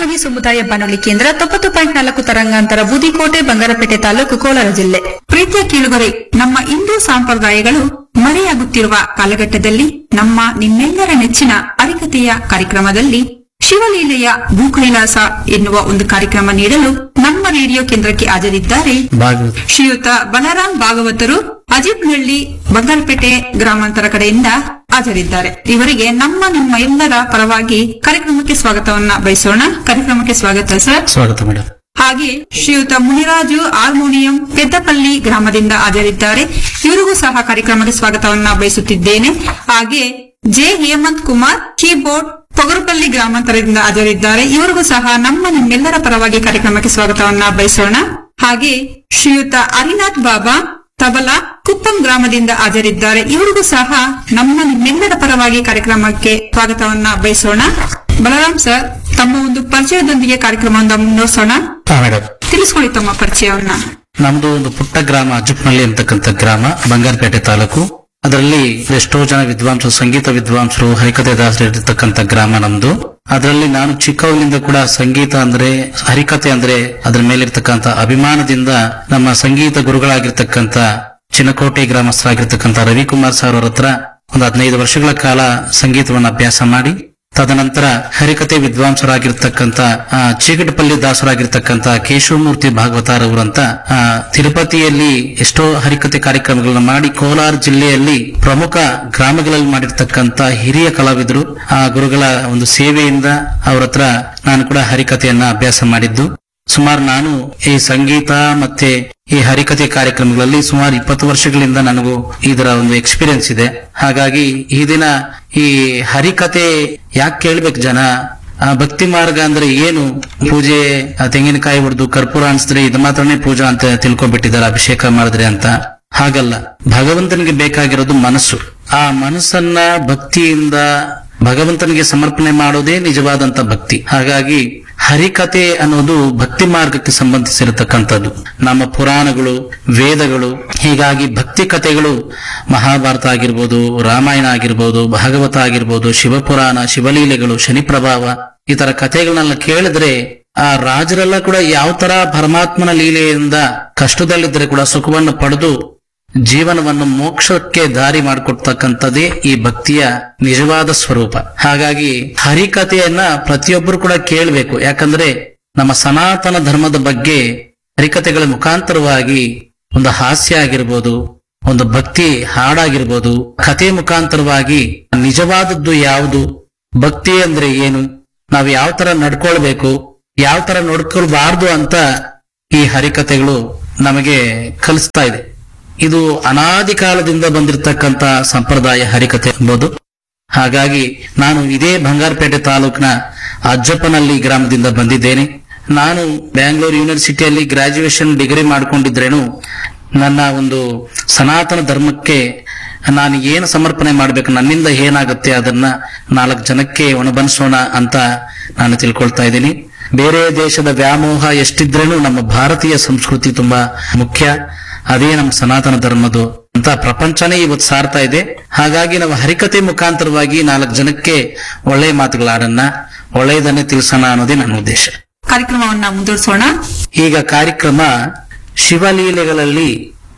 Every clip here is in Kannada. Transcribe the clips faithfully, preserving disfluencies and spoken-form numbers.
ಜನಧ್ವನಿ ಸಮುದಾಯ ಬಾನುಲಿ ಕೇಂದ್ರ ತೊಂಬತ್ತು ಪಾಯಿಂಟ್ ನಾಲ್ಕು ತರಂಗಾಂತರ ಬೂದಿಕೋಟೆ ಬಂಗಾರಪೇಟೆ ತಾಲೂಕು ಕೋಲಾರ ಜಿಲ್ಲೆ. ಪ್ರೀತಿಯ ಕೇಳುಗರೆ, ನಮ್ಮ ಹಿಂದೂ ಸಂಪ್ರದಾಯಗಳು ಮರೆಯಾಗುತ್ತಿರುವ ಕಾಲಘಟ್ಟದಲ್ಲಿ ನಮ್ಮ ನಿಮ್ಮೆಲ್ಲರ ನೆಚ್ಚಿನ ಹರಿಕಥೆಯ ಕಾರ್ಯಕ್ರಮದಲ್ಲಿ ಶಿವಲೀಲೆಯ ಭೂಕೈಲಾಸ ಎನ್ನುವ ಒಂದು ಕಾರ್ಯಕ್ರಮ ನೀಡಲು ನಮ್ಮ ರೇಡಿಯೋ ಕೇಂದ್ರಕ್ಕೆ ಹಾಜರಿದ್ದಾರೆ ಶ್ರೀಯುತ ಬಲರಾಮ್ ಭಾಗವತರು, ಅಜಿತ್ನಹಳ್ಳಿ, ಬಂಗಾರಪೇಟೆ ಗ್ರಾಮಾಂತರ ಕಡೆಯಿಂದ ಹಾಜರಿದ್ದಾರೆ. ಇವರಿಗೆ ನಮ್ಮ ನಿಮ್ಮ ಎಲ್ಲರ ಪರವಾಗಿ ಕಾರ್ಯಕ್ರಮಕ್ಕೆ ಸ್ವಾಗತವನ್ನ ಬಯಸೋಣ. ಕಾರ್ಯಕ್ರಮಕ್ಕೆ ಸ್ವಾಗತ ಸರ್. ಸ್ವಾಗತ ಮೇಡಮ್. ಹಾಗೆ ಶ್ರೀಯುತ ಮುನಿರಾಜು ಹಾರ್ಮೋನಿಯಂ ಪೆದ್ದಪಲ್ಲಿ ಗ್ರಾಮದಿಂದ ಹಾಜರಿದ್ದಾರೆ. ಇವರಿಗೂ ಸಹ ಕಾರ್ಯಕ್ರಮಕ್ಕೆ ಸ್ವಾಗತವನ್ನ ಬಯಸುತ್ತಿದ್ದೇನೆ. ಹಾಗೆ ಜೆ ಹೇಮಂತ್ ಕುಮಾರ್ ಕೀಬೋರ್ಡ್ ತೊಗರುಪಲ್ಲಿ ಗ್ರಾಮಾಂತರದಿಂದ ಹಾಜರಿದ್ದಾರೆ. ಇವರಿಗೂ ಸಹ ನಮ್ಮ ನಿಮ್ಮೆಲ್ಲರ ಪರವಾಗಿ ಕಾರ್ಯಕ್ರಮಕ್ಕೆ ಸ್ವಾಗತವನ್ನ ಬಯಸೋಣ. ಹಾಗೆ ಶ್ರೀಯುತ ಹರಿನಾಥ್ ಬಾಬಾ ತಬಲಾ ಕುಪ್ಪಂ ಗ್ರಾಮದಿಂದ ಹಾಜರಿದ್ದಾರೆ. ಇವರಿಗೂ ಸಹ ನಮ್ಮ ನಿಮ್ಮೆಲ್ಲರ ಪರವಾಗಿ ಕಾರ್ಯಕ್ರಮಕ್ಕೆ ಸ್ವಾಗತವನ್ನ ಬಯಸೋಣ. ಬಲರಾಮ್ ಸರ್, ತಮ್ಮ ಒಂದು ಪರಿಚಯದೊಂದಿಗೆ ಕಾರ್ಯಕ್ರಮವನ್ನು ಮುನ್ನಡೆಸೋಣ. ತಿಳಿಸ್ಕೊಳ್ಳಿ ತಮ್ಮ ಪರಿಚಯವನ್ನ. ನಮ್ದು ಒಂದು ಪುಟ್ಟ ಗ್ರಾಮ ಅಜ್ಜಪ್ಪನಹಳ್ಳಿ ಅಂತಕ್ಕಂಥ ಗ್ರಾಮ, ಬಂಗಾರಪೇಟೆ ತಾಲೂಕು. ಅದರಲ್ಲಿ ಎಷ್ಟೋ ಜನ ವಿದ್ವಾಂಸರು, ಸಂಗೀತ ವಿದ್ವಾಂಸರು, ಹರಿಕಥೆ ದಾಸರು ಇರತಕ್ಕಂಥ ಗ್ರಾಮ ನಮ್ದು. ಅದರಲ್ಲಿ ನಾನು ಚಿಕ್ಕವನಿಂದ ಕೂಡ ಸಂಗೀತ ಅಂದ್ರೆ, ಹರಿಕಥೆ ಅಂದ್ರೆ ಅದರ ಮೇಲಿರ್ತಕ್ಕಂಥ ಅಭಿಮಾನದಿಂದ ನಮ್ಮ ಸಂಗೀತ ಗುರುಗಳಾಗಿರ್ತಕ್ಕಂಥ ಚಿನ್ನಕೋಟೆ ಗ್ರಾಮಸ್ಥರಾಗಿರ್ತಕ್ಕಂಥ ರವಿಕುಮಾರ್ ಸರ್ ಅವರ ಹತ್ರ ಒಂದು ಹದಿನೈದು ವರ್ಷಗಳ ಕಾಲ ಸಂಗೀತವನ್ನು ಅಭ್ಯಾಸ ಮಾಡಿ, ತದನಂತರ ಹರಿಕಥೆ ವಿದ್ವಾಂಸರಾಗಿರ್ತಕ್ಕಂಥ ಚೀಗಟಪಲ್ಲಿ ದಾಸರಾಗಿರ್ತಕ್ಕಂಥ ಕೇಶವಮೂರ್ತಿ ಭಾಗವತಾರವರಂತ ತಿರುಪತಿಯಲ್ಲಿ ಎಷ್ಟೋ ಹರಿಕಥೆ ಕಾರ್ಯಕ್ರಮಗಳನ್ನ ಮಾಡಿ, ಕೋಲಾರ ಜಿಲ್ಲೆಯಲ್ಲಿ ಪ್ರಮುಖ ಗ್ರಾಮಗಳಲ್ಲಿ ಮಾಡಿರ್ತಕ್ಕಂಥ ಹಿರಿಯ ಕಲಾವಿದರು. ಆ ಗುರುಗಳ ಒಂದು ಸೇವೆಯಿಂದ ಅವರ ಹತ್ರ ನಾನು ಕೂಡ ಹರಿಕಥೆಯನ್ನ ಅಭ್ಯಾಸ ಮಾಡಿದ್ದು. ಸುಮಾರು ನಾನು ಈ ಸಂಗೀತ ಮತ್ತೆ ಈ ಹರಿಕಥೆ ಕಾರ್ಯಕ್ರಮಗಳಲ್ಲಿ ಸುಮಾರು ಇಪ್ಪತ್ತು ವರ್ಷಗಳಿಂದ ನನಗೂ ಇದರ ಒಂದು ಎಕ್ಸ್ಪೀರಿಯನ್ಸ್ ಇದೆ. ಹಾಗಾಗಿ ಈ ದಿನ ಈ ಹರಿಕಥೆ ಯಾಕೆ ಕೇಳ್ಬೇಕು ಜನ, ಆ ಭಕ್ತಿ ಮಾರ್ಗ ಅಂದ್ರೆ ಏನು, ಪೂಜೆ ತೆಂಗಿನಕಾಯಿ ಹೊಡೆದು ಕರ್ಪೂರ ಅನ್ಸಿದ್ರೆ ಇದು ಮಾತ್ರನೇ ಪೂಜಾ ಅಂತ ತಿಳ್ಕೊಂಡ್ಬಿಟ್ಟಿದ್ದಾರೆ, ಅಭಿಷೇಕ ಮಾಡಿದ್ರೆ ಅಂತ. ಹಾಗಲ್ಲ, ಭಗವಂತನಿಗೆ ಬೇಕಾಗಿರೋದು ಮನಸ್ಸು. ಆ ಮನಸ್ಸನ್ನ ಭಕ್ತಿಯಿಂದ ಭಗವಂತನಿಗೆ ಸಮರ್ಪಣೆ ಮಾಡೋದೇ ನಿಜವಾದಂತ ಭಕ್ತಿ. ಹಾಗಾಗಿ ಹರಿಕಥೆ ಅನ್ನೋದು ಭಕ್ತಿ ಮಾರ್ಗಕ್ಕೆ ಸಂಬಂಧಿಸಿರತಕ್ಕಂಥದ್ದು. ನಮ್ಮ ಪುರಾಣಗಳು, ವೇದಗಳು, ಹೀಗಾಗಿ ಭಕ್ತಿ ಕಥೆಗಳು ಮಹಾಭಾರತ ಆಗಿರ್ಬೋದು, ರಾಮಾಯಣ ಆಗಿರ್ಬೋದು, ಭಾಗವತ ಆಗಿರ್ಬೋದು, ಶಿವಪುರಾಣ, ಶಿವಲೀಲೆಗಳು, ಶನಿ ಪ್ರಭಾವ, ಈ ತರ ಕಥೆಗಳನ್ನೆಲ್ಲ ಕೇಳಿದ್ರೆ ಆ ರಾಜರೆಲ್ಲ ಕೂಡ ಯಾವ ತರ ಪರಮಾತ್ಮನ ಲೀಲೆಯಿಂದ ಕಷ್ಟದಲ್ಲಿದ್ದರೆ ಕೂಡ ಸುಖವನ್ನು ಪಡೆದು ಜೀವನವನ್ನು ಮೋಕ್ಷಕ್ಕೆ ದಾರಿ ಮಾಡಿಕೊಡ್ತಕ್ಕಂಥದ್ದೇ ಈ ಭಕ್ತಿಯ ನಿಜವಾದ ಸ್ವರೂಪ. ಹಾಗಾಗಿ ಹರಿಕಥೆಯನ್ನ ಪ್ರತಿಯೊಬ್ಬರು ಕೂಡ ಕೇಳಬೇಕು. ಯಾಕಂದ್ರೆ ನಮ್ಮ ಸನಾತನ ಧರ್ಮದ ಬಗ್ಗೆ ಹರಿಕಥೆಗಳ ಮುಖಾಂತರವಾಗಿ ಒಂದು ಹಾಸ್ಯ ಆಗಿರ್ಬೋದು, ಒಂದು ಭಕ್ತಿ ಹಾಡಾಗಿರ್ಬೋದು, ಕಥೆ ಮುಖಾಂತರವಾಗಿ ನಿಜವಾದದ್ದು ಯಾವುದು, ಭಕ್ತಿ ಅಂದ್ರೆ ಏನು, ನಾವು ಯಾವ ತರ ನಡ್ಕೊಳ್ಬೇಕು, ಯಾವ ತರ ನಡ್ಕೊಳ್ಬಾರ್ದು ಅಂತ ಈ ಹರಿಕಥೆಗಳು ನಮಗೆ ಕಲಿಸ್ತಾ ಇದೆ. ಇದು ಅನಾದಿ ಕಾಲದಿಂದ ಬಂದಿರತಕ್ಕಂತ ಸಂಪ್ರದಾಯ ಹರಿಕಥೆ ಎಂಬುದು. ಹಾಗಾಗಿ ನಾನು ಇದೇ ಬಂಗಾರಪೇಟೆ ತಾಲೂಕಿನ ಅಜ್ಜಪ್ಪನಹಳ್ಳಿ ಗ್ರಾಮದಿಂದ ಬಂದಿದ್ದೇನೆ. ನಾನು ಬ್ಯಾಂಗ್ಳೂರು ಯೂನಿವರ್ಸಿಟಿಯಲ್ಲಿ ಗ್ರಾಜುಯೇಷನ್ ಡಿಗ್ರಿ ಮಾಡ್ಕೊಂಡಿದ್ರೇನು ನನ್ನ ಒಂದು ಸನಾತನ ಧರ್ಮಕ್ಕೆ ನಾನು ಏನು ಸಮರ್ಪಣೆ ಮಾಡ್ಬೇಕು, ನನ್ನಿಂದ ಏನಾಗುತ್ತೆ ಅದನ್ನ ನಾಲ್ಕು ಜನಕ್ಕೆ ಒಣಬನಿಸೋಣ ಅಂತ ನಾನು ತಿಳ್ಕೊಳ್ತಾ ಇದ್ದೀನಿ. ಬೇರೆ ದೇಶದ ವ್ಯಾಮೋಹ ಎಷ್ಟಿದ್ರೇನು ನಮ್ಮ ಭಾರತೀಯ ಸಂಸ್ಕೃತಿ ತುಂಬಾ ಮುಖ್ಯ. ಅದೇ ನಮ್ಮ ಸನಾತನ ಧರ್ಮದು ಅಂತ ಪ್ರಪಂಚನೇ ಇವತ್ತು ಸಾರ್ತಾ ಇದೆ. ಹಾಗಾಗಿ ನಾವು ಹರಿಕಥೆ ಮುಖಾಂತರವಾಗಿ ನಾಲ್ಕು ಜನಕ್ಕೆ ಒಳ್ಳೆಯ ಮಾತುಗಳಾಡನ್ನ, ಒಳ್ಳೆಯದನ್ನೇ ತಿಳಿಸೋಣ ಅನ್ನೋದೇ ನನ್ನ ಉದ್ದೇಶ. ಕಾರ್ಯಕ್ರಮವನ್ನ ಮುಂದುವರಿಸೋಣ. ಈಗ ಕಾರ್ಯಕ್ರಮ ಶಿವಲೀಲೆಗಳಲ್ಲಿ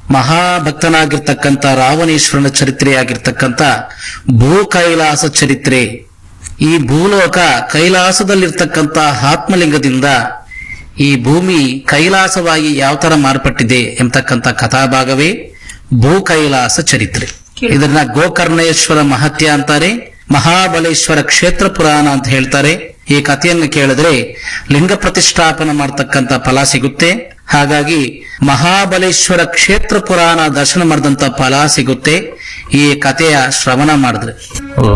ಮಹಾಭಕ್ತನಾಗಿರ್ತಕ್ಕಂಥ ರಾವಣೇಶ್ವರನ ಚರಿತ್ರೆಯಾಗಿರ್ತಕ್ಕಂಥ ಭೂ ಕೈಲಾಸ ಚರಿತ್ರೆ. ಈ ಭೂಲೋಕ ಕೈಲಾಸದಲ್ಲಿರ್ತಕ್ಕಂಥ ಆತ್ಮಲಿಂಗದಿಂದ ಈ ಭೂಮಿ ಕೈಲಾಸವಾಗಿ ಯಾವ ತರ ಮಾರ್ಪಟ್ಟಿದೆ ಎಂಬತಕ್ಕಂಥ ಕಥಾಭಾಗವೇ ಭೂ ಕೈಲಾಸ ಚರಿತ್ರೆ. ಇದನ್ನ ಗೋಕರ್ಣೇಶ್ವರ ಮಹತ್ಯ ಅಂತಾರೆ, ಮಹಾಬಲೇಶ್ವರ ಕ್ಷೇತ್ರ ಪುರಾಣ ಅಂತ ಹೇಳ್ತಾರೆ. ಈ ಕಥೆಯನ್ನು ಕೇಳಿದ್ರೆ ಲಿಂಗ ಪ್ರತಿಷ್ಠಾಪನೆ ಮಾಡತಕ್ಕಂಥ ಫಲ ಸಿಗುತ್ತೆ. ಹಾಗಾಗಿ ಮಹಾಬಲೇಶ್ವರ ಕ್ಷೇತ್ರ ಪುರಾಣ ದರ್ಶನ ಮಾಡಿದಂತ ಫಲ ಸಿಗುತ್ತೆ ಈ ಕಥೆಯ ಶ್ರವಣ ಮಾಡಿದ್ರೆ.